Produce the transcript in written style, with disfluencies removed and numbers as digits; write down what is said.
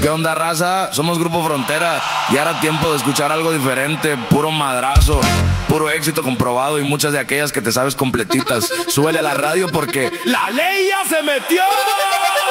¿Qué onda, raza? Somos Grupo Frontera. Ya era tiempo de escuchar algo diferente. Puro madrazo, puro éxito comprobado y muchas de aquellas que te sabes completitas. Súbele a la radio porque ¡la ley ya se metió!